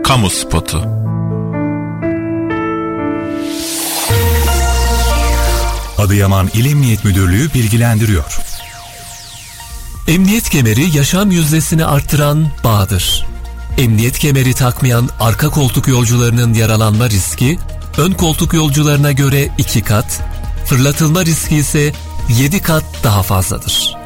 Kamu spotu. Adıyaman İl Emniyet Müdürlüğü bilgilendiriyor. Emniyet kemeri yaşam yüzdesini arttıran bağdır. Emniyet kemeri takmayan arka koltuk yolcularının yaralanma riski, ön koltuk yolcularına göre 2 kat, fırlatılma riski ise 7 kat daha fazladır.